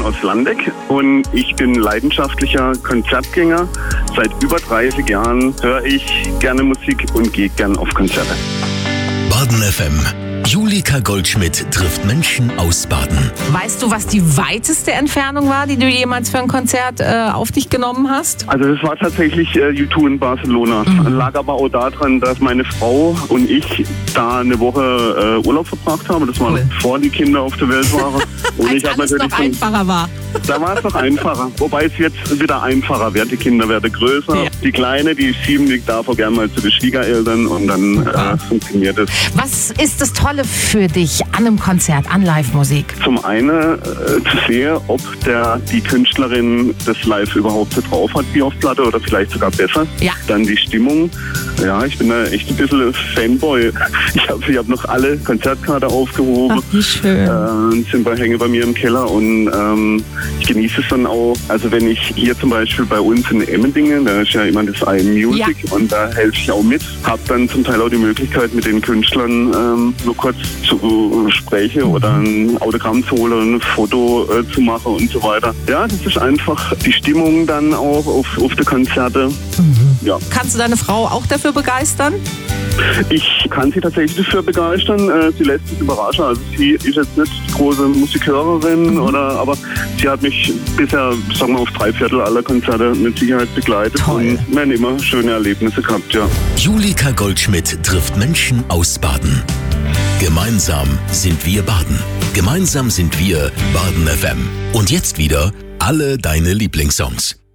aus Landeck und ich bin leidenschaftlicher Konzertgänger. Seit über 30 Jahren höre ich gerne Musik und gehe gern auf Konzerte. Baden FM. Julika Goldschmidt trifft Menschen aus Baden. Weißt du, was die weiteste Entfernung war, die du jemals für ein Konzert auf dich genommen hast? Also das war tatsächlich U2 in Barcelona. Lag aber auch daran, dass meine Frau und ich da eine Woche Urlaub verbracht haben. Das war Cool. bevor die Kinder auf der Welt waren. Und Als alles noch einfacher war. Da war es noch einfacher. Wobei es jetzt wieder einfacher wird. Die Kinder werden größer. Ja. Die Kleine, die ist 7, die darf auch gerne mal zu den Schwiegereltern und dann funktioniert es. Was ist das Tolle für dich an einem Konzert, an Live-Musik? Zum einen zu sehen, ob die Künstlerin das live überhaupt so drauf hat wie auf Platte oder vielleicht sogar besser. Ja. Dann die Stimmung. Ja, ich bin da echt ein bisschen Fanboy. Ich hab noch alle Konzertkarte aufgehoben. Ach, wie schön. Hängen bei mir im Keller und ich genieße es dann auch. Also wenn ich hier zum Beispiel bei uns in Emmendingen, da ist ja immer das iMusic und da helfe ich auch mit, habe dann zum Teil auch die Möglichkeit mit den Künstlern nur kurz zu sprechen oder ein Autogramm zu holen, ein Foto zu machen und so weiter. Ja, das ist einfach die Stimmung dann auch auf die Konzerte. Ja. Kannst du deine Frau auch dafür begeistern? Ich kann sie tatsächlich dafür begeistern. Sie lässt sich überraschen. Also sie ist jetzt nicht die große Musikhörerin, aber sie hat mich bisher, sagen wir, auf 3/4 aller Konzerte mit Sicherheit begleitet. Toll. Und wir haben immer schöne Erlebnisse gehabt, ja. Julika Goldschmidt trifft Menschen aus Baden. Gemeinsam sind wir Baden. Gemeinsam sind wir Baden FM. Und jetzt wieder alle deine Lieblingssongs.